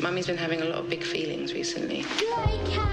Mummy's been having a lot of big feelings recently. Like